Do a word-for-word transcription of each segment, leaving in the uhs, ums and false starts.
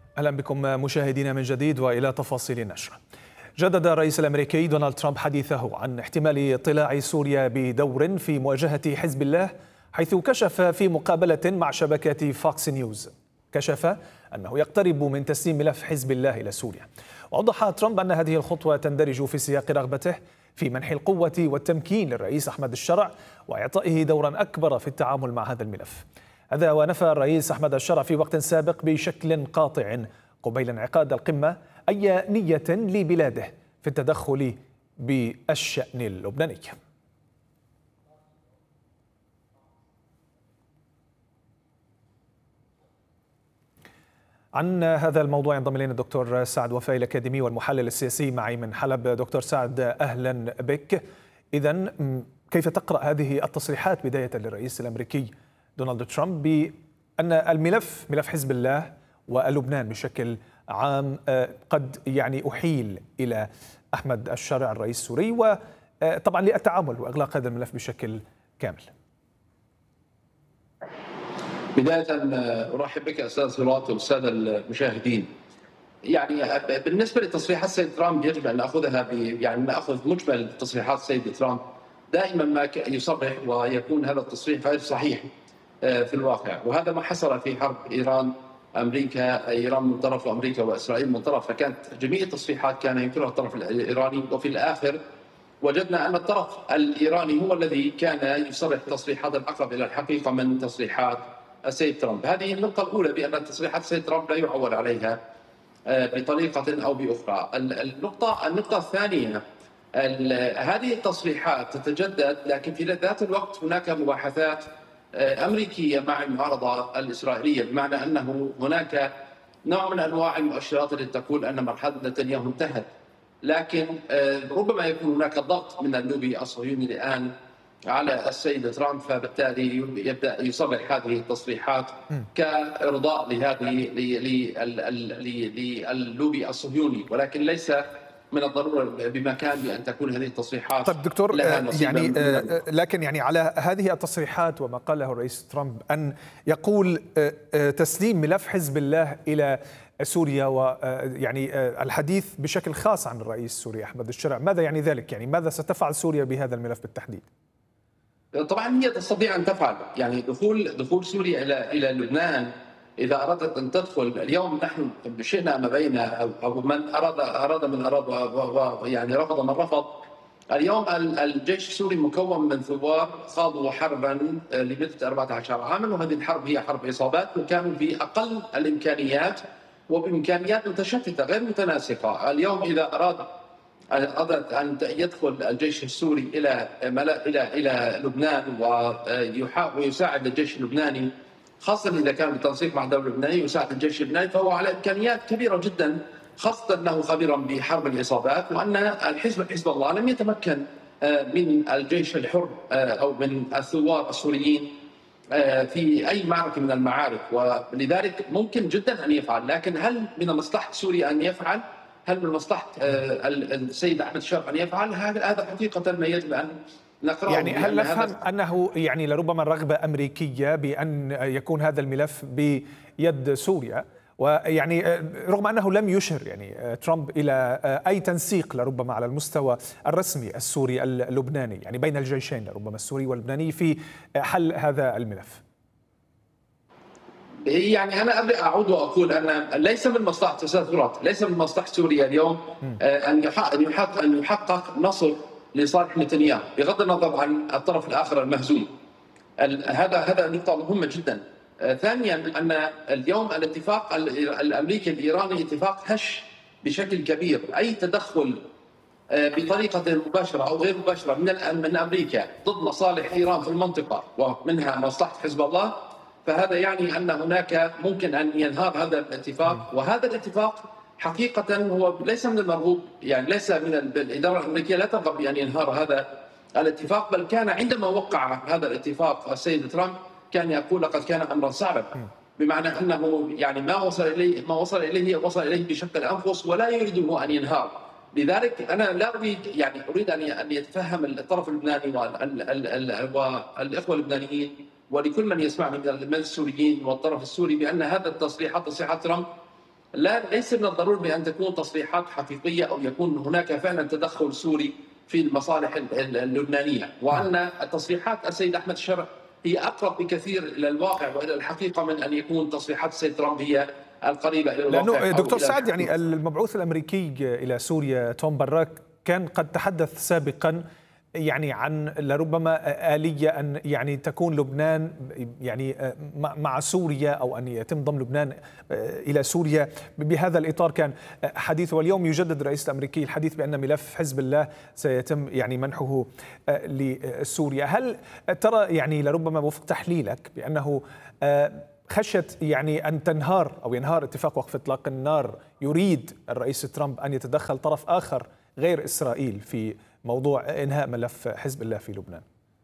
أهلا بكم مشاهدينا من جديد وإلى تفاصيل النشرة. جدد الرئيس الأمريكي دونالد ترامب حديثه عن احتمال اطلاع سوريا بدور في مواجهة حزب الله، حيث كشف في مقابلة مع شبكة فوكس نيوز كشف أنه يقترب من تسليم ملف حزب الله إلى سوريا. وأوضح ترامب أن هذه الخطوة تندرج في سياق رغبته في منح القوة والتمكين للرئيس أحمد الشرع وإعطائه دورا أكبر في التعامل مع هذا الملف. هذا ونفى الرئيس أحمد الشرع في وقت سابق بشكل قاطع قبيل انعقاد القمة أي نية لبلاده في التدخل بالشأن اللبناني. عن هذا الموضوع ينضم الينا الدكتور سعد وفاء الأكاديمي والمحلل السياسي معي من حلب. دكتور سعد أهلا بك. إذن كيف تقرأ هذه التصريحات بداية للرئيس الأمريكي دونالد ترامب بأن الملف ملف حزب الله ولبنان بشكل عام قد يعني أحيل إلى أحمد الشرع الرئيس السوري، وطبعا للتعامل وإغلاق هذا الملف بشكل كامل؟ بداية أرحب بك أستاذ ثروات والسادة المشاهدين. يعني بالنسبة لتصريحات السيد ترامب يجب أن نأخذها يعني نأخذ مجمل تصريحات السيد ترامب. دائما ما يصرح ويكون هذا التصريح غير صحيح في الواقع، وهذا ما حصل في حرب إيران أمريكا إيران من طرف وأمريكا وإسرائيل من طرف، فكانت جميع التصريحات كان ينكرها الطرف الإيراني، وفي الآخر وجدنا أن الطرف الإيراني هو الذي كان يصرح تصريحات الأقرب إلى الحقيقة من تصريحات السيد ترامب. هذه النقطة الأولى، بأن تصريحات السيد ترامب لا يعول عليها بطريقة أو بأخرى. النقطة النقطة الثانية، هذه التصريحات تتجدد، لكن في ذات الوقت هناك مباحثات أمريكية مع المعارضة الإسرائيلية، بمعنى أنه هناك نوع من أنواع المؤشرات التي تقول أن مرحلة نتنياهو انتهت، لكن ربما يكون هناك ضغط من اللوبي الصهيوني الآن على السيد ترامب، فبالتالي يبدأ يصرح هذه التصريحات كإرضاء لهذه للوبي الصهيوني، ولكن ليس من الضرورة بمكان بأن تكون هذه التصريحات. طيب دكتور، يعني لكن يعني على هذه التصريحات وما قاله الرئيس ترامب أن يقول تسليم ملف حزب الله إلى سوريا، ويعني الحديث بشكل خاص عن الرئيس السوري أحمد الشرع، ماذا يعني ذلك؟ يعني ماذا ستفعل سوريا بهذا الملف بالتحديد؟ طبعا هي تستطيع أن تفعل، يعني دخول دخول سوريا إلى إلى لبنان، إذا أردت أن تدخل اليوم، نحن شئنا ما بين أو من أراد أراد من أراد يعني رفض من رفض. اليوم الجيش السوري مكون من ثوار خاضوا حربا لمدة أربعة عشر عاما، وهذه الحرب هي حرب عصابات، وكانوا بأقل الإمكانيات وبإمكانيات متشتتة غير متناسقة. اليوم إذا أراد أراد أن يدخل الجيش السوري إلى إلى إلى لبنان ويساعد الجيش اللبناني، خاصة إذا كان بالتنسيق مع الدولة اللبنانية يساعد الجيش اللبناني، فهو على إمكانيات كبيرة جدا، خاصة أنه خبيرا بحرب العصابات، وأن الحزب حزب الله لم يتمكن من الجيش الحر أو من الثوار السوريين في أي معركة من المعارك، ولذلك ممكن جدا أن يفعل. لكن هل من مصلحة سوريا أن يفعل؟ هل من مصلحة السيد أحمد الشرع أن يفعل؟ هذا حقيقة ما يجب أن نقرأه. يعني هل نفهم أنه يعني لربما رغبة أمريكية بأن يكون هذا الملف بيد سوريا، ويعني رغم أنه لم يشر يعني ترامب إلى أي تنسيق لربما على المستوى الرسمي السوري اللبناني، يعني بين الجيشين لربما السوري واللبناني في حل هذا الملف؟ يعني أنا أبدأ أعود وأقول أن ليس من مصلحة تساثرات، ليس من مصلحة سوريا اليوم أن يحقق أن يحقق نصر لصالح نتنياهو بغض النظر عن الطرف الآخر المهزوم. هذا هذا نقطة مهمة جدا. ثانيا، أن اليوم الاتفاق الأمريكي الإيراني اتفاق هش بشكل كبير. أي تدخل بطريقة مباشرة أو غير مباشرة من من أمريكا ضد مصالح إيران في المنطقة ومنها مصلحة حزب الله، فهذا يعني أن هناك ممكن أن ينهار هذا الاتفاق. وهذا الاتفاق حقيقة هو ليس من المرغوب، يعني ليس من الإدارة الأمريكية لا ترغب بأن ينهار هذا الاتفاق، بل كان عندما وقع هذا الاتفاق السيد ترامب كان يقول لقد كان أمرا صعبا، بمعنى أنه يعني ما وصل إليه ما وصل إليه وصل إليه بشق الأنفس ولا يريده أن ينهار. لذلك أنا لا أريد يعني أريد أن يتفهم الطرف اللبناني والإخوة اللبنانيين ولكل من يسمعني من السوريين والطرف السوري بأن هذا التصريحات تصريحات ترامب لا، ليس من الضروري بأن تكون تصريحات حقيقية أو يكون هناك فعلا تدخل سوري في المصالح اللبنانية، وأن التصريحات السيد أحمد الشرع هي أقرب بكثير إلى الواقع وإلى الحقيقة من أن يكون تصريحات السيد ترامب هي القريبة إلى الواقع. لأنه دكتور سعد، يعني المبعوث الأمريكي إلى سوريا توم باراك كان قد تحدث سابقا يعني عن لربما آلية أن يعني تكون لبنان يعني مع سوريا أو أن يتم ضم لبنان إلى سوريا. بهذا الإطار كان حديثه، واليوم يجدد الرئيس الأمريكي الحديث بأن ملف حزب الله سيتم يعني منحه لسوريا. هل ترى يعني لربما وفق تحليلك بأنه خشية يعني أن تنهار أو ينهار اتفاق وقف إطلاق النار، يريد الرئيس ترامب أن يتدخل طرف آخر غير إسرائيل في موضوع إنهاء ملف حزب الله في لبنان؟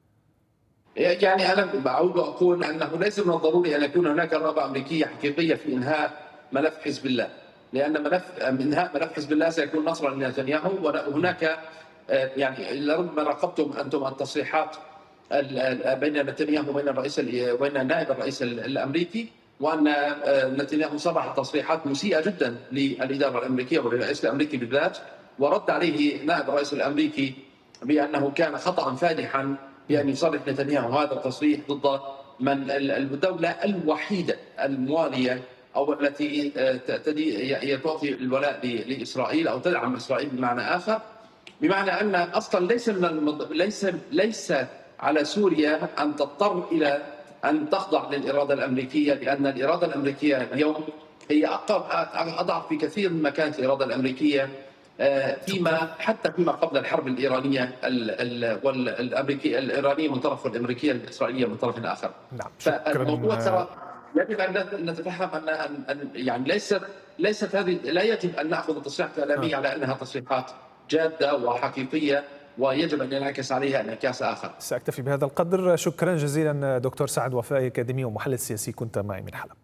يعني أنا بعود وأقول أنه ليس من الضروري أن يكون هناك رغبة أمريكية حقيقية في إنهاء ملف حزب الله، لأن ملف إنهاء ملف حزب الله سيكون نصرا لنتنياهو. وهناك يعني لربما راقبتم أنتم التصريحات بين نتنياهو وبين الرئيس وبين نائب الرئيس الأمريكي، وأن نتنياهو صرح تصريحات مسيئة جدا للإدارة الأمريكية وللرئيس الأمريكي بالذات، ورد عليه نائب الرئيس الأمريكي بأنه كان خطأ فادحا بأن يصرح نتنياهو هذا التصريح ضد من الدولة الوحيدة الموالية أو التي تعطي الولاء لإسرائيل أو تدعم إسرائيل بمعنى آخر، بمعنى أن أصلا ليس من المض... ليس ليس على سوريا أن تضطر إلى أن تخضع للإرادة الأمريكية، لأن الإرادة الأمريكية اليوم هي أضعف في كثير مما كانت الإرادة الأمريكية فيما حتى فيما قبل الحرب الإيرانية والأمريكية الإيرانية من طرف والأمريكية الإسرائيلية من طرف آخر. نعم. فالموضوع ترى يجب أن نتفهم أن أن يعني ليست ليست هذه لا يجب أن نأخذ التصريحات الإعلامية على أنها تصريحات جادة وحقيقية ويجب أن ينعكس عليها انعكاس آخر. سأكتفي بهذا القدر. شكرا جزيلا دكتور سعد وفاء، أكاديمي ومحلل سياسي، كنت معي من حلب.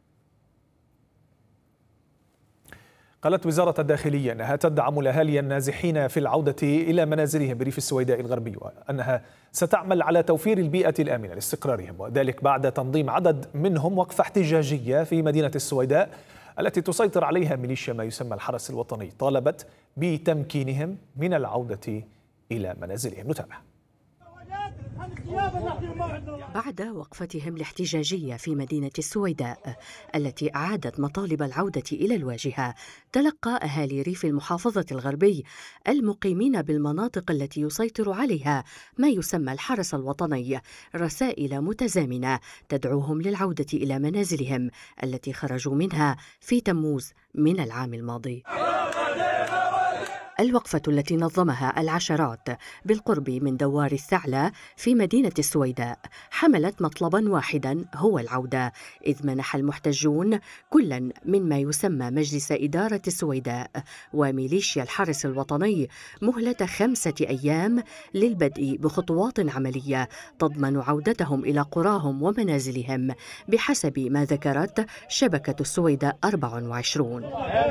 قالت وزارة الداخلية أنها تدعم الأهالي النازحين في العودة إلى منازلهم بريف السويداء الغربي، وأنها ستعمل على توفير البيئة الآمنة لاستقرارهم، وذلك بعد تنظيم عدد منهم وقفة احتجاجية في مدينة السويداء التي تسيطر عليها ميليشيا ما يسمى الحرس الوطني، طالبت بتمكينهم من العودة إلى منازلهم. نتابع. بعد وقفتهم الاحتجاجية في مدينة السويداء التي أعادت مطالب العودة إلى الواجهة، تلقى أهالي ريف المحافظة الغربي المقيمين بالمناطق التي يسيطر عليها ما يسمى الحرس الوطني رسائل متزامنة تدعوهم للعودة إلى منازلهم التي خرجوا منها في تموز من العام الماضي. الوقفة التي نظمها العشرات بالقرب من دوار الثعلة في مدينة السويداء حملت مطلبا واحدا هو العودة، إذ منح المحتجون كلا مما يسمى مجلس إدارة السويداء وميليشيا الحرس الوطني مهلة خمسة أيام للبدء بخطوات عملية تضمن عودتهم إلى قراهم ومنازلهم بحسب ما ذكرت شبكة السويداء أربعة وعشرين.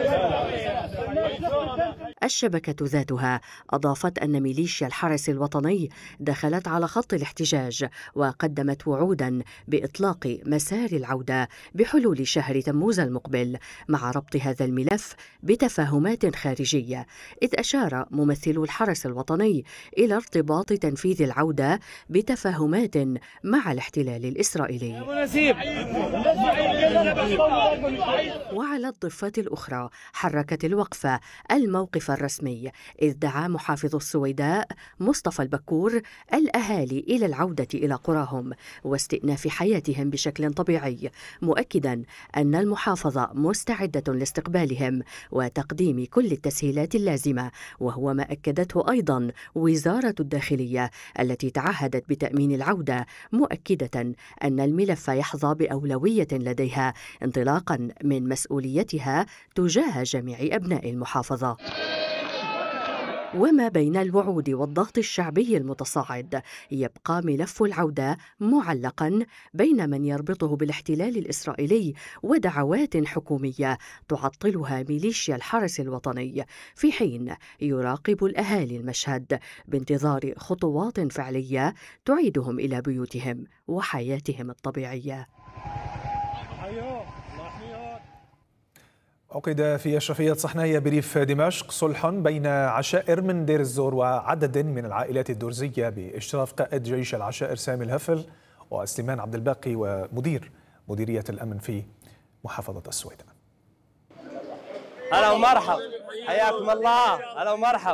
الشبكة ذاتها أضافت أن ميليشيا الحرس الوطني دخلت على خط الاحتجاج وقدمت وعودا بإطلاق مسار العودة بحلول شهر تموز المقبل، مع ربط هذا الملف بتفاهمات خارجية، إذ أشار ممثلو الحرس الوطني إلى ارتباط تنفيذ العودة بتفاهمات مع الاحتلال الإسرائيلي. وعلى الضفة الأخرى حركت الوقفة الموقف الرسمي، إذ دعا محافظ السويداء مصطفى البكور الأهالي إلى العودة إلى قراهم واستئناف حياتهم بشكل طبيعي، مؤكدا أن المحافظة مستعدة لاستقبالهم وتقديم كل التسهيلات اللازمة، وهو ما أكدته أيضا وزارة الداخلية التي تعهدت بتأمين العودة، مؤكدة أن الملف يحظى بأولوية لديها انطلاقا من مسؤوليتها تجاه جميع أبناء المحافظة. وما بين الوعود والضغط الشعبي المتصاعد يبقى ملف العودة معلقا بين من يربطه بالاحتلال الإسرائيلي ودعوات حكومية تعطلها ميليشيا الحرس الوطني، في حين يراقب الأهالي المشهد بانتظار خطوات فعلية تعيدهم إلى بيوتهم وحياتهم الطبيعية. عقد في أشرفية صحنايا بريف دمشق صلح بين عشائر من دير الزور وعدد من العائلات الدرزية بإشراف قائد جيش العشائر سامي الهفل وسليمان عبد الباقي ومدير مديرية الأمن في محافظة السويداء. هلا ومرحب، حياكم الله. هلا ومرحب.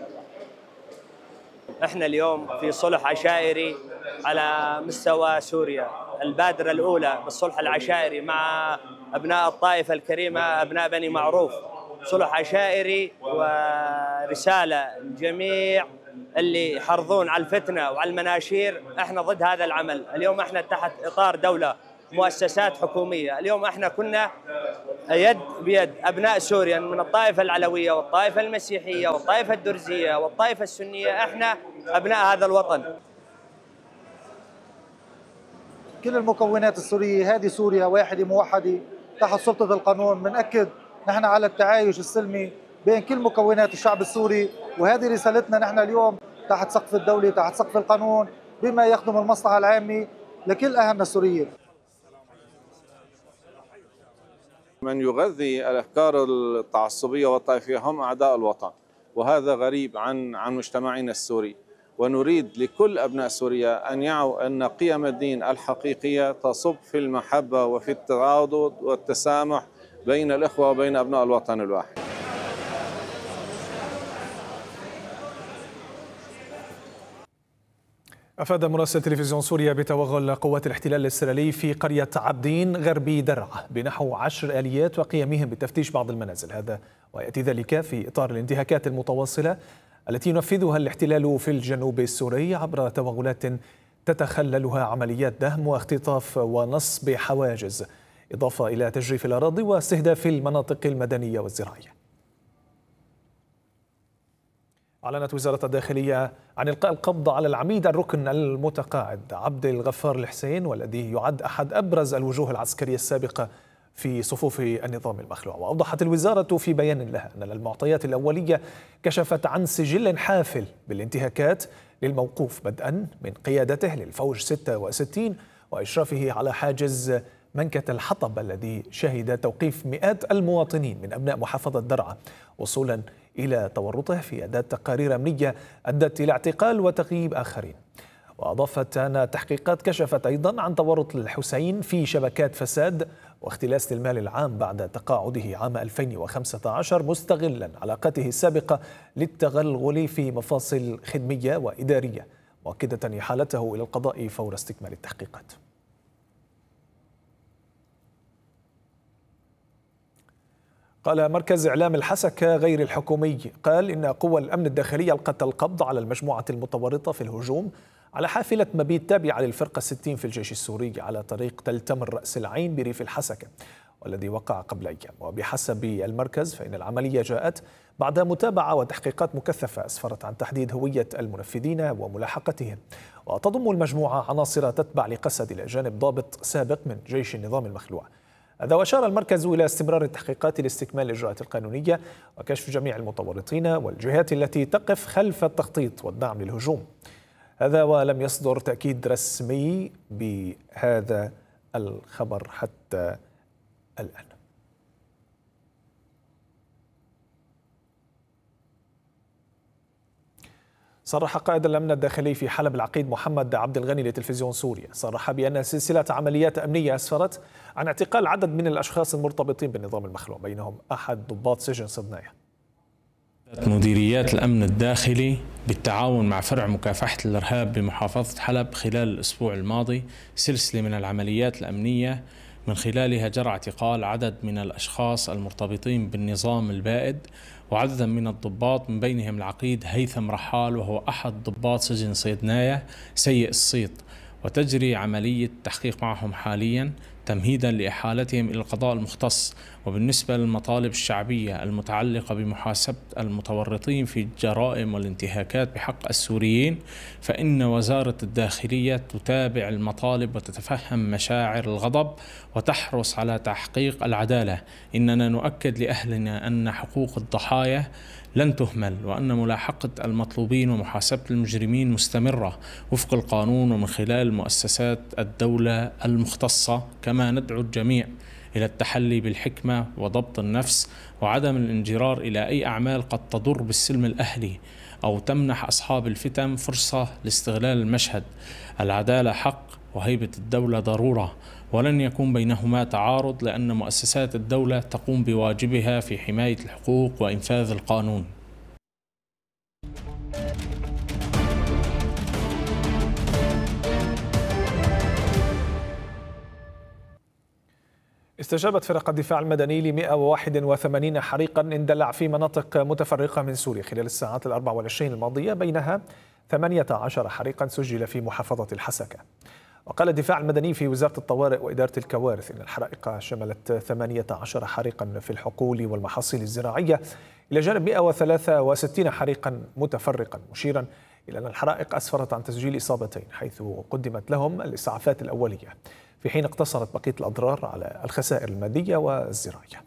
احنا اليوم في صلح عشائري على مستوى سوريا، البادرة الأولى بالصلح العشائري مع أبناء الطائفة الكريمة، أبناء بني معروف. صلح عشائري ورسالة للجميع اللي يحرضون على الفتنة وعلى المناشير. احنا ضد هذا العمل. اليوم احنا تحت إطار دولة، مؤسسات حكومية. اليوم احنا كنا يد بيد أبناء سوريا من الطائفة العلوية والطائفة المسيحية والطائفة الدرزية والطائفة السنية. احنا أبناء هذا الوطن. كل المكونات السورية، هذه سوريا واحدة موحدة تحت سلطة القانون. بنأكد نحن على التعايش السلمي بين كل مكونات الشعب السوري، وهذه رسالتنا نحن اليوم تحت سقف الدولة، تحت سقف القانون، بما يخدم المصلحة العامة لكل أهلنا السوريين. من يغذي الأفكار التعصبية والطائفية هم أعداء الوطن، وهذا غريب عن عن مجتمعنا السوري. ونريد لكل أبناء سوريا أن يعوا أن قيم الدين الحقيقية تصب في المحبة وفي التعاضد والتسامح بين الإخوة وبين أبناء الوطن الواحد. أفاد مراسل تلفزيون سوريا بتوغل قوات الاحتلال الإسرائيلي في قرية عبدين غربي درعا بنحو عشر آليات وقيامهم بتفتيش بعض المنازل. هذا ويأتي ذلك في إطار الانتهاكات المتواصلة التي ينفذها الاحتلال في الجنوب السوري عبر توغلات تتخللها عمليات دهم واختطاف ونصب حواجز، إضافة إلى تجريف الأراضي واستهداف المناطق المدنية والزراعية. أعلنت وزارة الداخلية عن إلقاء القبض على العميد الركن المتقاعد عبد الغفار الحسين، والذي يعد أحد أبرز الوجوه العسكرية السابقة في صفوف النظام المخلوع. وأوضحت الوزارة في بيان لها أن المعطيات الأولية كشفت عن سجل حافل بالانتهاكات للموقوف، بدءا من قيادته للفوج ستة وستين وإشرافه على حاجز منكة الحطب الذي شهد توقيف مئات المواطنين من أبناء محافظة درعا، وصولا إلى تورطه في أداء تقارير أمنية أدت إلى اعتقال وتغييب آخرين. وأضافت أن التحقيقات كشفت أيضا عن تورط الحسين في شبكات فساد واختلاس المال العام بعد تقاعده عام ألفين وخمسة عشر، مستغلا علاقته السابقة للتغلغل في مفاصل خدمية وإدارية، مؤكدة إحالته إلى القضاء فور استكمال التحقيقات. قال مركز إعلام الحسكة غير الحكومي قال إن قوى الأمن الداخلية ألقت القبض على المجموعة المتورطة في الهجوم على حافلة مبيت تابعة للفرقة ستين في الجيش السوري على طريق تل تمر رأس العين بريف الحسكة، والذي وقع قبل أيام. وبحسب المركز فإن العملية جاءت بعد متابعة وتحقيقات مكثفة أسفرت عن تحديد هوية المنفذين وملاحقتهم. وتضم المجموعة عناصر تتبع لقسد إلى جانب ضابط سابق من جيش النظام المخلوع. هذا وأشار المركز إلى استمرار التحقيقات لاستكمال الإجراءات القانونية وكشف جميع المتورطين والجهات التي تقف خلف التخطيط والدعم للهجوم. هذا ولم يصدر تأكيد رسمي بهذا الخبر حتى الآن. صرح قائد الأمن الداخلي في حلب العقيد محمد عبد الغني لتلفزيون سوريا، صرح بأن سلسلة عمليات أمنية أسفرت عن اعتقال عدد من الأشخاص المرتبطين بالنظام المخلوع، بينهم أحد ضباط سجن صدنايا. مديريات الأمن الداخلي بالتعاون مع فرع مكافحة الإرهاب بمحافظة حلب خلال الأسبوع الماضي سلسلة من العمليات الأمنية من خلالها جرى اعتقال عدد من الأشخاص المرتبطين بالنظام البائد وعددا من الضباط، من بينهم العقيد هيثم رحال وهو أحد ضباط سجن صيدنايا سيء الصيت، وتجري عملية تحقيق معهم حاليا تمهيدا لإحالتهم إلى القضاء المختص. وبالنسبة للمطالب الشعبية المتعلقة بمحاسبة المتورطين في الجرائم والانتهاكات بحق السوريين، فإن وزارة الداخلية تتابع المطالب وتتفهم مشاعر الغضب وتحرص على تحقيق العدالة. إننا نؤكد لأهلنا أن حقوق الضحايا لن تهمل، وأن ملاحقة المطلوبين ومحاسبة المجرمين مستمرة وفق القانون ومن خلال مؤسسات الدولة المختصة. كما ندعو الجميع إلى التحلي بالحكمة وضبط النفس وعدم الانجرار إلى أي أعمال قد تضر بالسلم الأهلي أو تمنح أصحاب الفتن فرصة لاستغلال المشهد. العدالة حق وهيبة الدولة ضرورة، ولن يكون بينهما تعارض، لأن مؤسسات الدولة تقوم بواجبها في حماية الحقوق وإنفاذ القانون. استجابت فرق الدفاع المدني ل مئة وواحد وثمانين حريقا اندلع في مناطق متفرقة من سوريا خلال الساعات الأربع والعشرين الماضية، بينها ثمانية عشر حريقا سجل في محافظة الحسكة. وقال الدفاع المدني في وزارة الطوارئ وإدارة الكوارث إن الحرائق شملت ثمانية عشر حريقا في الحقول والمحاصيل الزراعية إلى جانب مئة وثلاثة وستين حريقا متفرقا، مشيرا إلى أن الحرائق أسفرت عن تسجيل إصابتين حيث قدمت لهم الإسعافات الأولية، في حين اقتصرت بقية الأضرار على الخسائر المادية والزراعية.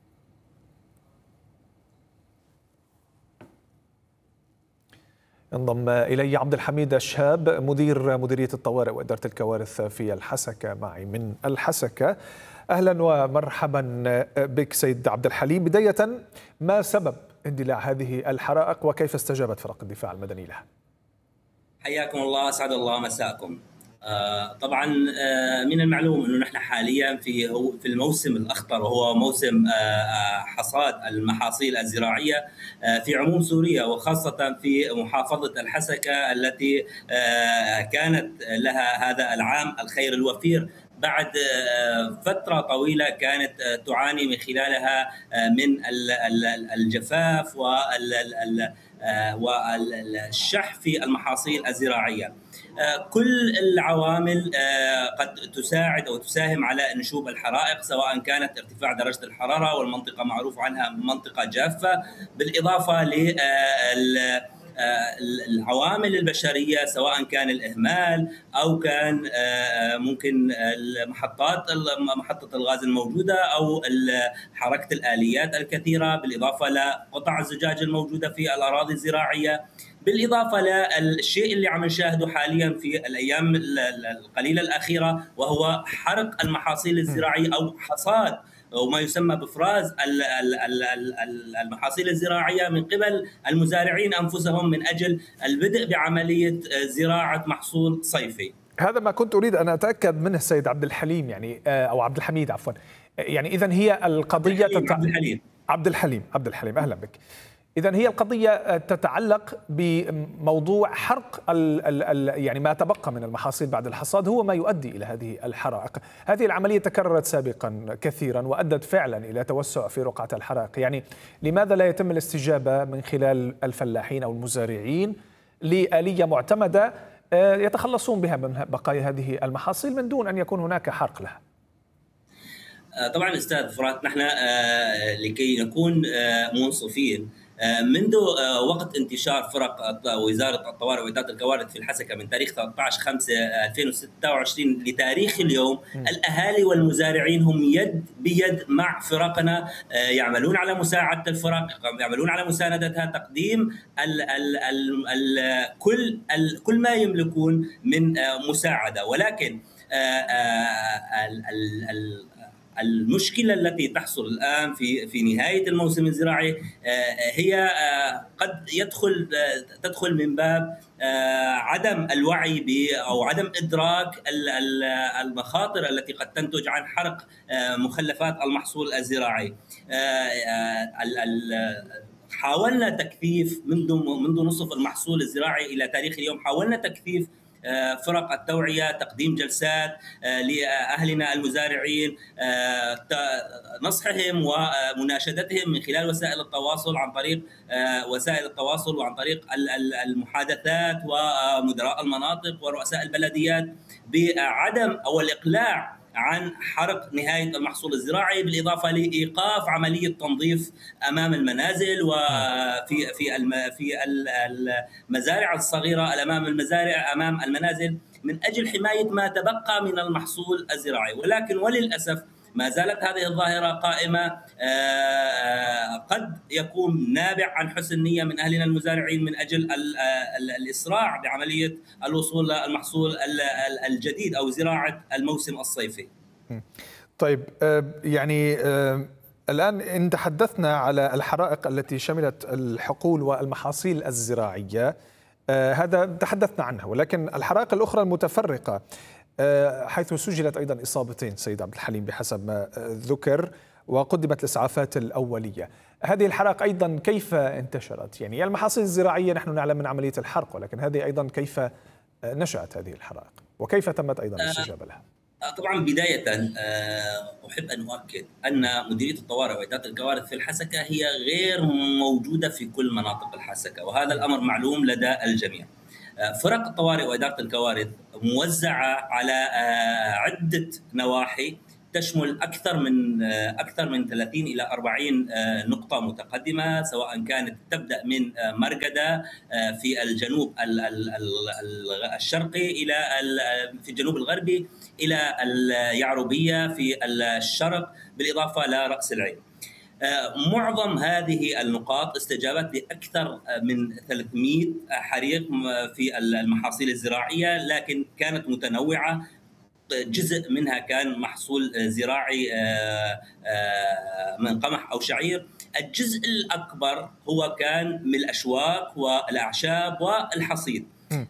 انضم إلي عبد الحميد الشهاب مدير مديرية الطوارئ وإدارة الكوارث في الحسكة معي من الحسكة. أهلا ومرحبا بك سيد عبد الحليم. بداية، ما سبب اندلاع هذه الحرائق وكيف استجابت فرق الدفاع المدني لها؟ حياكم الله، أسعد الله مساءكم. طبعا من المعلوم انه نحن حاليا في في الموسم الاخطر، وهو موسم حصاد المحاصيل الزراعيه في عموم سوريا، وخاصه في محافظه الحسكه التي كانت لها هذا العام الخير الوفير بعد فترة طويلة كانت تعاني من خلالها من الجفاف والشح في المحاصيل الزراعية. كل العوامل قد تساعد أو تساهم على نشوب الحرائق، سواء كانت ارتفاع درجة الحرارة، والمنطقة معروف عنها منطقة جافة، بالإضافة لل العوامل البشرية، سواء كان الإهمال أو كان ممكن المحطات محطة الغاز الموجودة أو حركة الآليات الكثيرة، بالإضافة لقطع الزجاج الموجودة في الأراضي الزراعية، بالإضافة للشيء اللي عم نشاهده حاليا في الأيام القليلة الأخيرة، وهو حرق المحاصيل الزراعية أو حصاد وما يسمى بإفراز المحاصيل الزراعية من قبل المزارعين أنفسهم من أجل البدء بعملية زراعة محصول صيفي. هذا ما كنت أريد أن أتأكد منه السيد عبد الحليم، يعني أو عبد الحميد عفوا. يعني إذا هي القضية عبد الحليم, تتع... عبد الحليم عبد الحليم عبد الحليم أهلا بك. إذن هي القضية تتعلق بموضوع حرق ال ال ال يعني ما تبقى من المحاصيل بعد الحصاد، هو ما يؤدي إلى هذه الحرائق. هذه العملية تكررت سابقا كثيرا وأدت فعلا إلى توسع في رقعة الحرائق. يعني لماذا لا يتم الاستجابة من خلال الفلاحين أو المزارعين لآلية معتمدة يتخلصون بها من بقايا هذه المحاصيل من دون أن يكون هناك حرق لها؟ طبعا أستاذ فرات، نحن لكي نكون منصفين، منذ وقت انتشار فرق وزارة الطوارئ وإدارة الكوارث في الحسكة من تاريخ ثلاثة عشر خمسة ألفين وستة وعشرين لتاريخ اليوم، الأهالي والمزارعين هم يد بيد مع فرقنا، يعملون على مساعدة الفرق، يعملون على مساندتها، تقديم ال ال ال ال كل ال كل ما يملكون من مساعدة. ولكن ال ال ال المشكلة التي تحصل الآن في في نهاية الموسم الزراعي هي قد يدخل تدخل من باب عدم الوعي ب أو عدم إدراك المخاطر التي قد تنتج عن حرق مخلفات المحصول الزراعي. حاولنا تكثيف منذ منذ نصف المحصول الزراعي إلى تاريخ اليوم، حاولنا تكثيف فرق التوعية، تقديم جلسات لأهلنا المزارعين، نصحهم ومناشدتهم من خلال وسائل التواصل، عن طريق وسائل التواصل وعن طريق المحادثات ومدراء المناطق ورؤساء البلديات بعدم أو الإقلاع عن حرق نهاية المحصول الزراعي، بالإضافة لإيقاف عملية تنظيف أمام المنازل وفي في في المزارع الصغيرة أمام المزارع أمام المنازل من أجل حماية ما تبقى من المحصول الزراعي. ولكن وللأسف ما زالت هذه الظاهرة قائمة، قد يكون نابع عن حسن نية من أهلنا المزارعين من أجل الإسراع بعملية الوصول للمحصول الجديد أو زراعة الموسم الصيفي. طيب يعني الآن إن تحدثنا على الحرائق التي شملت الحقول والمحاصيل الزراعية، هذا تحدثنا عنها، ولكن الحرائق الأخرى المتفرقة حيث سجلت أيضا إصابتين سيد عبد الحليم بحسب ما ذكر وقدمت الإسعافات الأولية، هذه الحرائق أيضا كيف انتشرت؟ يعني المحاصيل الزراعية نحن نعلم من عملية الحرق، ولكن هذه أيضا كيف نشأت هذه الحرائق وكيف تمت أيضا الاستجابة لها؟ طبعا بداية أحب أن أؤكد أن مديرية الطوارئ وإدارة الكوارث في الحسكة هي غير موجودة في كل مناطق الحسكة، وهذا الأمر معلوم لدى الجميع. فرق الطوارئ وإدارة الكوارث موزعة على عدة نواحي تشمل أكثر من أكثر من ثلاثين إلى أربعين نقطة متقدمة، سواء كانت تبدأ من مرقدة في الجنوب الشرقي إلى في الجنوب الغربي إلى اليعربية في الشرق، بالإضافة لرأس العين. معظم هذه النقاط استجابت لأكثر من ثلاثمئة حريق في المحاصيل الزراعية، لكن كانت متنوعة. جزء منها كان محصول زراعي من قمح أو شعير، الجزء الأكبر هو كان من الأشواك والأعشاب والحصيد.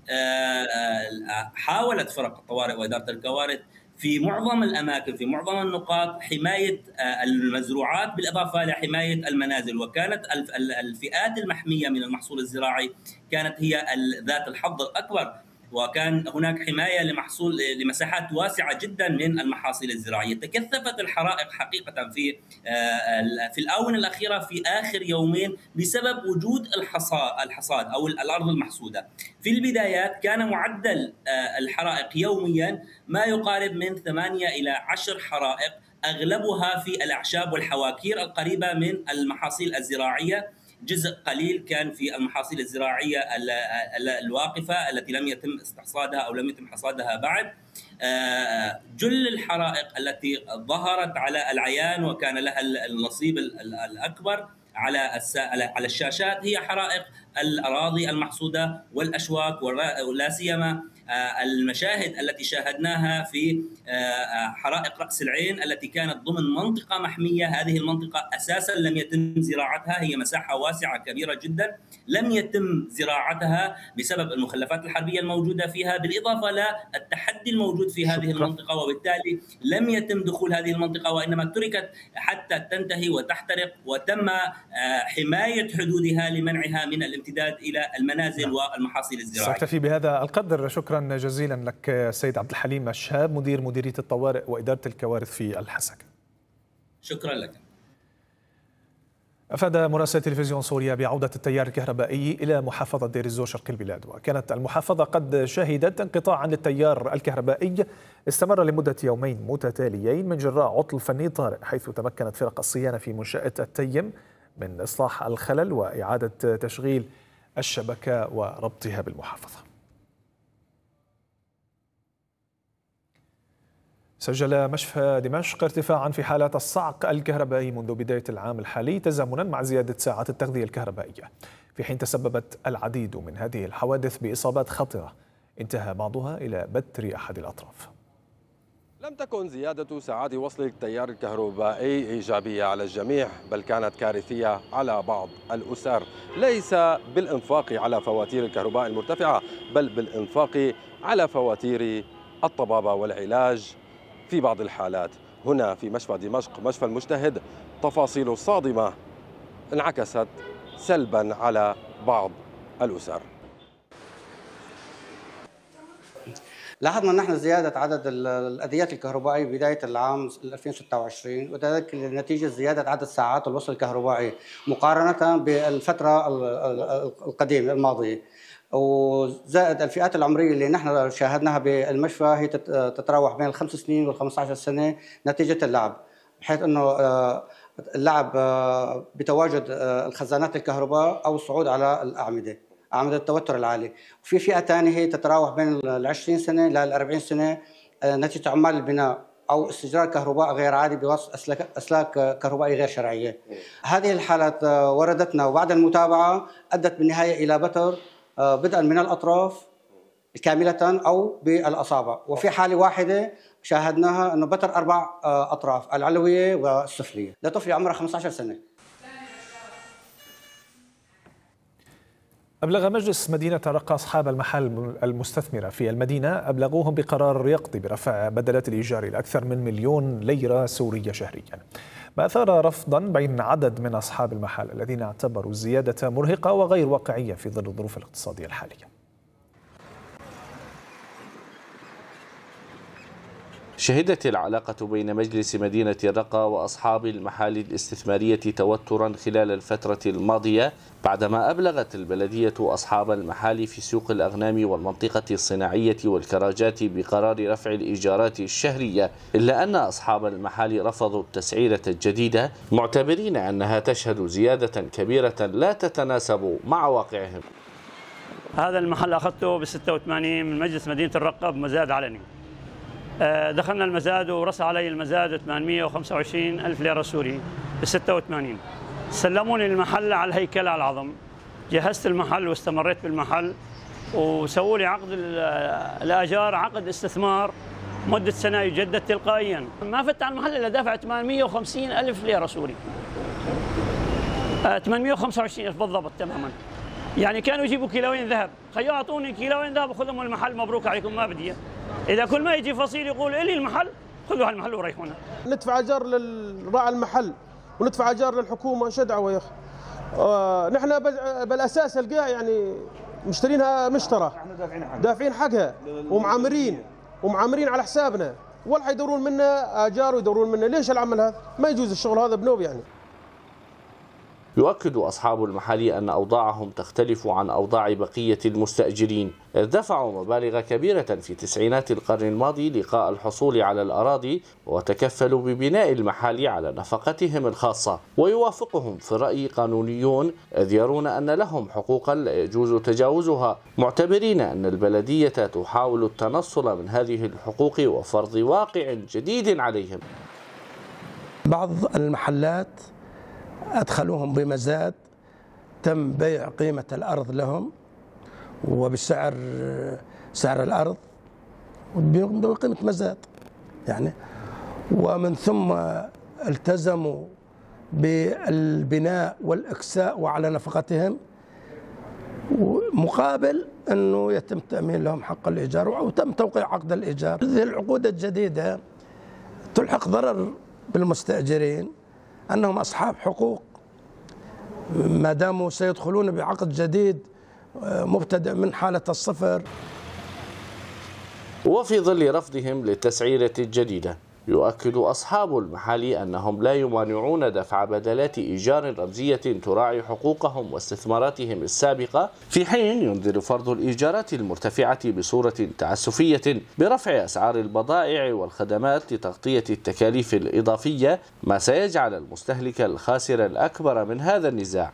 حاولت فرق الطوارئ وإدارة الكوارث في معظم الأماكن في معظم النقاط حماية المزروعات بالإضافة لحماية المنازل، وكانت الفئات المحمية من المحصول الزراعي كانت هي ذات الحظ الأكبر، وكان هناك حماية لمحصول لمساحات واسعة جدا من المحاصيل الزراعية. تكثفت الحرائق حقيقة في في الآونة الأخيرة في آخر يومين بسبب وجود الحصاد الحصاد أو الأرض المحصودة. في البدايات كان معدل الحرائق يوميا ما يقارب من ثمانية إلى عشر حرائق، أغلبها في الأعشاب والحواكير القريبة من المحاصيل الزراعية. جزء قليل كان في المحاصيل الزراعية الواقفة التي لم يتم استحصادها أو لم يتم حصادها بعد. جل الحرائق التي ظهرت على العيان وكان لها النصيب الأكبر على على الشاشات هي حرائق الأراضي المحصودة والأشواك، ولا سيما المشاهد التي شاهدناها في حرائق رأس العين التي كانت ضمن منطقة محمية. هذه المنطقة أساسا لم يتم زراعتها، هي مساحة واسعة كبيرة جدا لم يتم زراعتها بسبب المخلفات الحربية الموجودة فيها، بالإضافة للتحدي الموجود في هذه المنطقة، وبالتالي لم يتم دخول هذه المنطقة وإنما تركت حتى تنتهي وتحترق، وتم حماية حدودها لمنعها من الامتداد إلى المنازل والمحاصيل الزراعية. سأكتفي بهذا القدر. شكرا جزيلا لك سيد عبد الحليم الشهاب، مدير مديرية الطوارئ وإدارة الكوارث في الحسكة. شكرا لك. أفاد مراسل تلفزيون سوريا بعودة التيار الكهربائي إلى محافظة دير الزور شرق البلاد، وكانت المحافظة قد شهدت انقطاعا للتيار الكهربائي استمر لمدة يومين متتاليين من جراء عطل فني طارئ، حيث تمكنت فرق الصيانة في منشأة التيم من إصلاح الخلل وإعادة تشغيل الشبكة وربطها بالمحافظة. سجل مشفى دمشق ارتفاعا في حالات الصعق الكهربائي منذ بداية العام الحالي تزامنا مع زيادة ساعات التغذية الكهربائية، في حين تسببت العديد من هذه الحوادث بإصابات خطرة انتهى بعضها إلى بتر أحد الأطراف. لم تكن زيادة ساعات وصل التيار الكهربائي إيجابية على الجميع، بل كانت كارثية على بعض الأسر، ليس بالإنفاق على فواتير الكهرباء المرتفعة بل بالإنفاق على فواتير الطبابة والعلاج في بعض الحالات. هنا في مشفى دمشق مشفى المجتهد تفاصيل صادمة انعكست سلبا على بعض الأسر. لاحظنا نحن زيادة عدد الأديات الكهربائية بداية العام ألفين وستة وعشرين، وذلك نتيجة زيادة عدد ساعات الوصل الكهربائي مقارنة بالفترة القديمة الماضية، وزائد الفئات العمرية اللي نحن شاهدناها بالمشفى هي تتراوح بين الخمس سنين والخمسة عشر سنة نتيجة اللعب، بحيث أنه اللعب بتواجد الخزانات الكهرباء أو الصعود على الأعمدة، أعمدة التوتر العالي. وفي فئة ثانية هي تتراوح بين العشرين سنة إلى الأربعين سنة نتيجة عمال البناء أو استجراء كهرباء غير عادي بواسطة أسلاك, أسلاك كهربائية غير شرعية. هذه الحالات وردتنا وبعد المتابعة أدت بالنهاية إلى بتر بدءا من الأطراف كاملة أو بالأصابع، وفي حالة واحدة شاهدناها أنه بتر أربع أطراف، العلوية والسفلية، لطفلة عمرها خمسة عشر سنة. أبلغ مجلس مدينة الرقة أصحاب المحال المستثمرة في المدينة أبلغوهم بقرار يقضي برفع بدلات الإيجار لأكثر من مليون ليرة سورية شهريا، ما أثار رفضا بين عدد من أصحاب المحال الذين اعتبروا الزيادة مرهقة وغير واقعية في ظل الظروف الاقتصادية الحالية. شهدت العلاقة بين مجلس مدينة الرقة وأصحاب المحال الاستثمارية توترا خلال الفترة الماضية بعدما أبلغت البلدية أصحاب المحال في سوق الأغنام والمنطقة الصناعية والكراجات بقرار رفع الإيجارات الشهرية، إلا أن أصحاب المحال رفضوا التسعيرة الجديدة معتبرين أنها تشهد زيادة كبيرة لا تتناسب مع واقعهم. هذا المحل أخذته ب ستة وثمانين من مجلس مدينة الرقة بمزاد علني. دخلنا المزاد ورسى علي المزاد ثمانمئة وخمسة وعشرين ألف ليرة سوري ب ستة وثمانين. سلموني المحل على الهيكلة العظم، جهزت المحل واستمريت بالمحل وسووا لي عقد الآجار، عقد استثمار مدة سنة يجدد تلقائيا. ما فت على المحل إلا دافع ثمانمئة وخمسين ألف ليرة سوري، ثمانمئة وخمسة وعشرين ألف بالضبط تماما. يعني كانوا يجيبوا كيلوين ذهب، خيو أعطوني كيلوين ذهب وخذهم من المحل، مبروك عليكم ما بدي. إذا كل ما يجي فصيل يقول إلي المحل خذوا هالمحل وريحونا. ندفع أجار للراعي المحل وندفع أجار للحكومة، شو دعوة يا أخي؟ آه نحن بالأساس القاع يعني مشترينها مشترى، دافعين حقها ومعامرين ومعامرين على حسابنا، ولا حيدورون منا آجار ويدورون منا. ليش العمل هذا؟ ما يجوز الشغل هذا بنوب يعني. يؤكد أصحاب المحال أن أوضاعهم تختلف عن أوضاع بقية المستأجرين، إذ دفعوا مبالغ كبيرة في تسعينات القرن الماضي لقاء الحصول على الأراضي وتكفلوا ببناء المحال على نفقتهم الخاصة. ويوافقهم في الرأي قانونيون إذ يرون أن لهم حقوقا لا يجوز تجاوزها، معتبرين أن البلدية تحاول التنصل من هذه الحقوق وفرض واقع جديد عليهم. بعض المحلات أدخلوهم بمزاد، تم بيع قيمة الأرض لهم وبسعر سعر الأرض بقيمة مزاد يعني، ومن ثم التزموا بالبناء والإكساء وعلى نفقتهم، مقابل أنه يتم تأمين لهم حق الإيجار وتم توقيع عقد الإيجار. هذه العقود الجديدة تلحق ضرر بالمستأجرين أنهم أصحاب حقوق ما داموا سيدخلون بعقد جديد مبتدئ من حالة الصفر. وفي ظل رفضهم للتسعيرة الجديدة، يؤكد أصحاب المحال أنهم لا يمانعون دفع بدلات إيجار رمزية تراعي حقوقهم واستثماراتهم السابقة، في حين ينذر فرض الإيجارات المرتفعة بصورة تعسفية برفع أسعار البضائع والخدمات لتغطية التكاليف الإضافية، ما سيجعل المستهلك الخاسر الأكبر من هذا النزاع.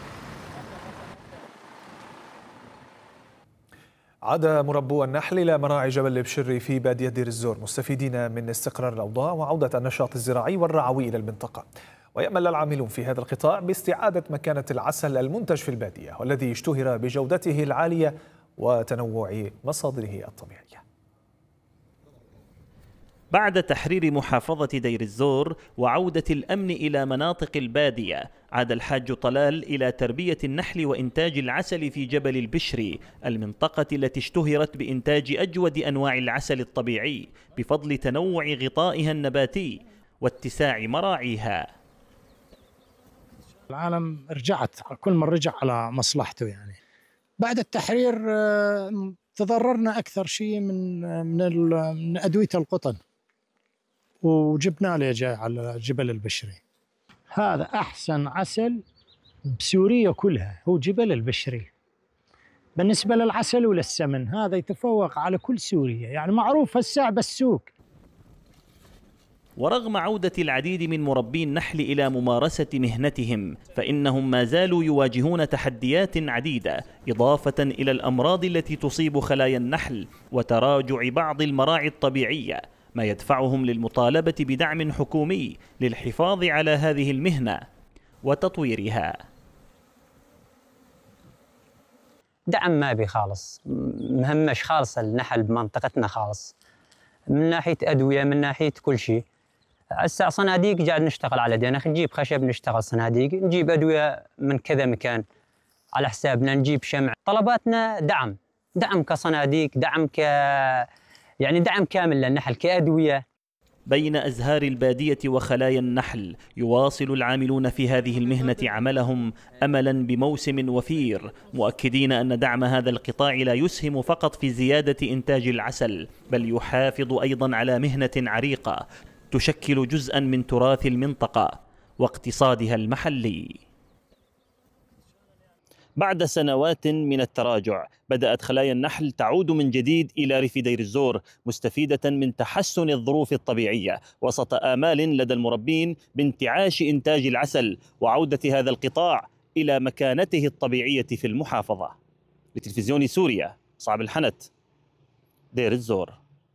عاد مربو النحل إلى مراعي جبل البشري في بادية دير الزور مستفيدين من استقرار الأوضاع وعودة النشاط الزراعي والرعوي إلى المنطقة، ويأمل العاملون في هذا القطاع باستعادة مكانة العسل المنتج في البادية والذي اشتهر بجودته العالية وتنوع مصادره الطبيعية. بعد تحرير محافظة دير الزور وعودة الأمن إلى مناطق البادية، عاد الحاج طلال إلى تربية النحل وإنتاج العسل في جبل البشري، المنطقة التي اشتهرت بإنتاج أجود أنواع العسل الطبيعي بفضل تنوع غطائها النباتي واتساع مراعيها. العالم رجعت، كل من رجع على مصلحته يعني. بعد التحرير تضررنا أكثر شيء من من أدوية القطن، وجبنا له جاي على جبل البشري. هذا أحسن عسل بسوريا كلها، هو جبل البشري. بالنسبة للعسل وللسمن هذا يتفوق على كل سوريا، يعني معروف هالساعة بالسوق. ورغم عودة العديد من مربي النحل إلى ممارسة مهنتهم، فإنهم ما زالوا يواجهون تحديات عديدة، إضافة إلى الأمراض التي تصيب خلايا النحل وتراجع بعض المراعي الطبيعية، ما يدفعهم للمطالبة بدعم حكومي للحفاظ على هذه المهنة وتطويرها. دعم ما بي خالص، مهمش خالص النحل بمنطقتنا خالص. من ناحيه ادويه، من ناحيه كل شيء. هسه صناديق قاعد نشتغل على دينا، نجيب خشب نشتغل صناديق، نجيب ادويه من كذا مكان على حسابنا، نجيب شمع. طلباتنا دعم، دعم كصناديق، دعم ك يعني دعم كامل للنحل كادويه. بين أزهار البادية وخلايا النحل يواصل العاملون في هذه المهنة عملهم أملا بموسم وفير، مؤكدين أن دعم هذا القطاع لا يسهم فقط في زيادة إنتاج العسل، بل يحافظ أيضا على مهنة عريقة تشكل جزءا من تراث المنطقة واقتصادها المحلي. بعد سنوات من التراجع بدأت خلايا النحل تعود من جديد إلى ريف دير الزور، مستفيدة من تحسن الظروف الطبيعية وسط آمال لدى المربين بانتعاش إنتاج العسل وعودة هذا القطاع إلى مكانته الطبيعية في المحافظة. لتلفزيون سوريا، صعب الحنت، دير الزور.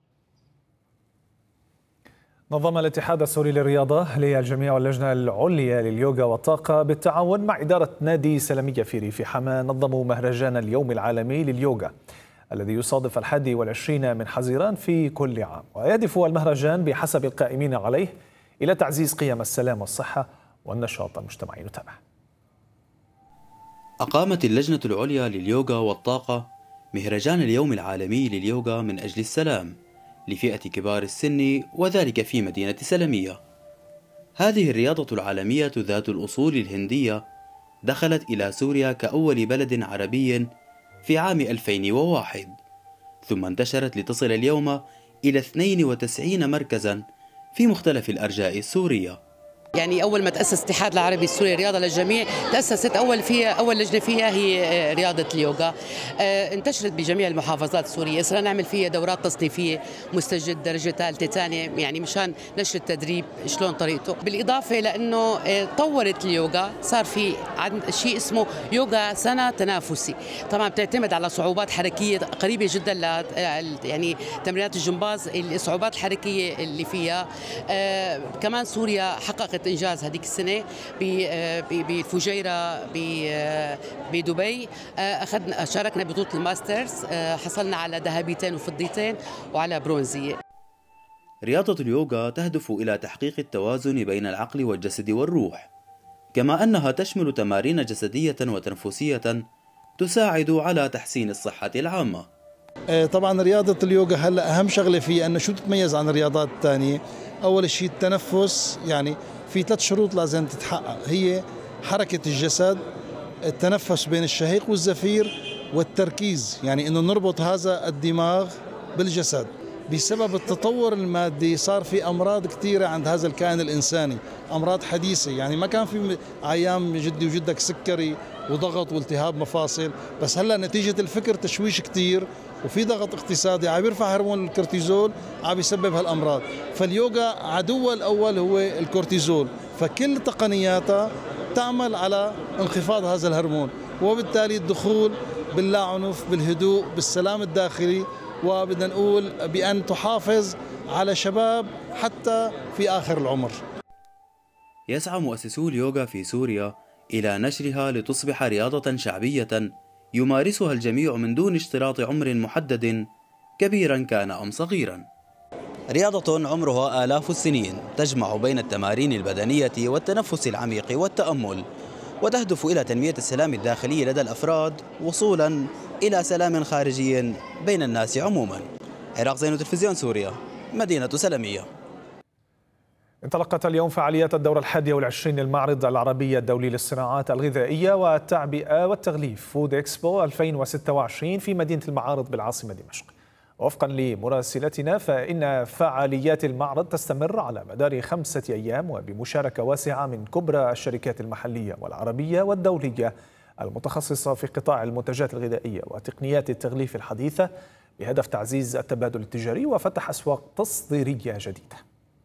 نظم الاتحاد السوري للرياضة للجميع واللجنة العليا لليوغا والطاقة بالتعاون مع إدارة نادي سلمية في ريف حماة نظموا مهرجان اليوم العالمي لليوغا الذي يصادف الحادي والعشرين من حزيران في كل عام، ويهدف المهرجان بحسب القائمين عليه إلى تعزيز قيم السلام والصحة والنشاط المجتمعي. نتابع. أقامت اللجنة العليا لليوغا والطاقة مهرجان اليوم العالمي لليوغا من أجل السلام لفئة كبار السن، وذلك في مدينة سلمية. هذه الرياضة العالمية ذات الأصول الهندية دخلت إلى سوريا كأول بلد عربي في عام ألفين وواحد، ثم انتشرت لتصل اليوم إلى اثنين وتسعين مركزا في مختلف الأرجاء السورية. يعني اول ما تاسس الاتحاد العربي السوري رياضه للجميع، تاسست اول فيها اول لجنه فيها هي رياضه اليوغا. آه انتشرت بجميع المحافظات السوريه، صرنا نعمل فيها دورات تصنيفيه مستجد درجه ثالثه ثانيه، يعني مشان نشر التدريب شلون طريقته. بالاضافه لانه آه طورت اليوغا، صار في شيء اسمه يوغا سنه تنافسي، طبعا بتعتمد على صعوبات حركيه قريبه جدا ل يعني تمرينات الجمباز، الصعوبات الحركيه اللي فيها. آه كمان سوريا حققت انجاز هذيك السنه بالفجيره بدبي، اخذنا شاركنا ببطوله الماسترز، حصلنا على ذهبيتين وفضيتين وعلى برونزيه. رياضه اليوغا تهدف الى تحقيق التوازن بين العقل والجسد والروح، كما انها تشمل تمارين جسديه وتنفسيه تساعد على تحسين الصحه العامه. طبعا رياضه اليوغا هلا اهم شغله فيها انه شو تتميز عن الرياضات الثانيه. اول شيء التنفس، يعني في ثلاث شروط لازم تتحقق، هي حركة الجسد، التنفس بين الشهيق والزفير، والتركيز، يعني انه نربط هذا الدماغ بالجسد. بسبب التطور المادي صار في امراض كثيرة عند هذا الكائن الانساني، امراض حديثة، يعني ما كان في ايام جدي وجدك سكري وضغط والتهاب مفاصل، بس هلا نتيجة الفكر تشويش كثير وفي ضغط اقتصادي عم يرفع هرمون الكورتيزول، عم يسبب هالامراض. فاليوغا عدوها الاول هو الكورتيزول، فكل تقنياتها تعمل على انخفاض هذا الهرمون، وبالتالي الدخول باللا عنف، بالهدوء، بالسلام الداخلي، وبدنا نقول بأن تحافظ على شباب حتى في آخر العمر. يسعى مؤسسو اليوغا في سوريا إلى نشرها لتصبح رياضة شعبية يمارسها الجميع من دون اشتراط عمر محدد كبيرا كان أم صغيرا. رياضة عمرها آلاف السنين تجمع بين التمارين البدنية والتنفس العميق والتأمل، وتهدف إلى تنمية السلام الداخلي لدى الأفراد وصولا إلى سلام خارجي بين الناس عموما. عراق زينو، تلفزيون سوريا، مدينة سلمية. انطلقت اليوم فعاليات الدورة الحادية والعشرين للمعرض العربي الدولي للصناعات الغذائية والتعبئة والتغليف فود إكسبو ألفين وستة وعشرين في مدينة المعارض بالعاصمة دمشق. وفقا لمراسلتنا فإن فعاليات المعرض تستمر على مدار خمسة أيام وبمشاركة واسعة من كبرى الشركات المحلية والعربية والدولية المتخصصة في قطاع المنتجات الغذائية وتقنيات التغليف الحديثة بهدف تعزيز التبادل التجاري وفتح أسواق تصديرية جديدة.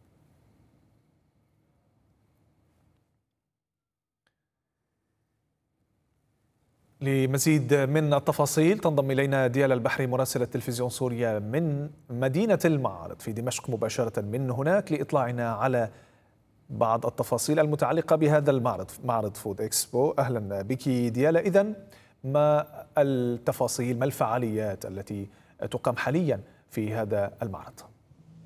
لمزيد من التفاصيل تنضم إلينا ديال البحري مراسلة تلفزيون سوريا من مدينة المعارض في دمشق مباشرة من هناك لإطلاعنا على بعض التفاصيل المتعلقة بهذا المعرض، معرض فود إكسبو. أهلا بك ديال. إذن ما التفاصيل، ما الفعاليات التي تقام حاليا في هذا المعرض؟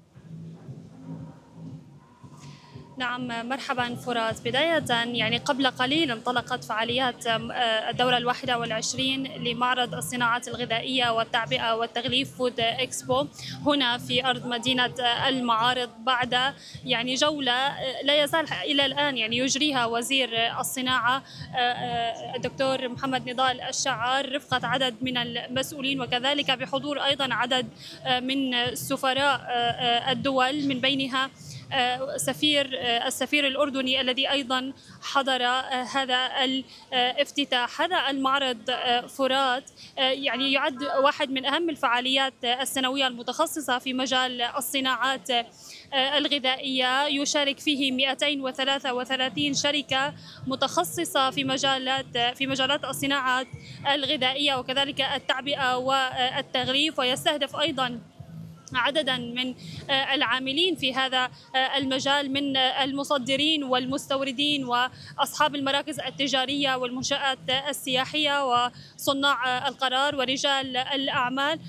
نعم مرحبا فرات. بداية يعني قبل قليل انطلقت فعاليات الدورة الواحدة والعشرين لمعرض الصناعات الغذائية والتعبئة والتغليف فود إكسبو هنا في أرض مدينة المعارض بعد يعني جولة لا يزال إلى الآن يعني يجريها وزير الصناعة الدكتور محمد نضال الشعار رفقة عدد من المسؤولين، وكذلك بحضور أيضا عدد من سفراء الدول من بينها سفير السفير الأردني الذي أيضا حضر هذا الافتتاح. هذا المعرض فرات يعني يعد واحد من أهم الفعاليات السنوية المتخصصة في مجال الصناعات الغذائية، يشارك فيه مئتين وثلاثة وثلاثين شركة متخصصة في مجالات في مجالات الصناعات الغذائية وكذلك التعبئة والتغليف، ويستهدف أيضا عددا من العاملين في هذا المجال من المصدرين والمستوردين وأصحاب المراكز التجارية والمنشآت السياحية وصناع القرار ورجال الأعمال.